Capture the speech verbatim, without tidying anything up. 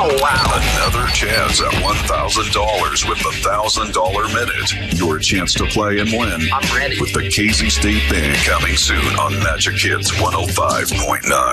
Oh, wow. Another chance at one thousand dollars with the one thousand dollars Minute. Your chance to play and win. I'm ready. With the Casey State Band coming soon on Magic Hits one oh five point nine.